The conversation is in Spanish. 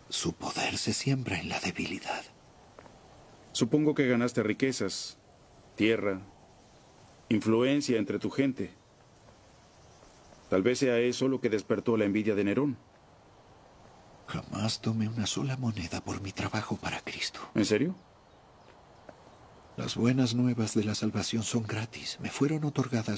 Su poder se siembra en la debilidad. Supongo que ganaste riquezas, tierra, influencia entre tu gente. Tal vez sea eso lo que despertó la envidia de Nerón. Jamás tomé una sola moneda por mi trabajo para Cristo. ¿En serio? Las buenas nuevas de la salvación son gratis. Me fueron otorgadas